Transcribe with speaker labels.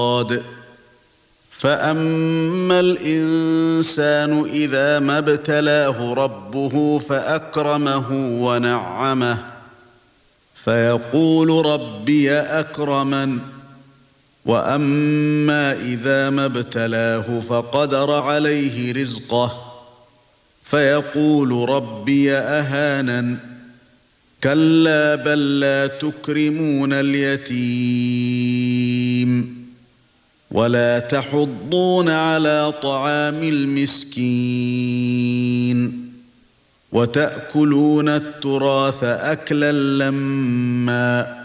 Speaker 1: فأما الإنسان إذا ما ابتلاه ربه فأكرمه ونعمه فيقول ربي أكرمن وأما إذا ما ابتلاه فقدر عليه رزقه فيقول ربي أهانن كلا بل لا تكرمون اليتيم ولا تحضون على طعام المسكين وتأكلون التراث أكلا لما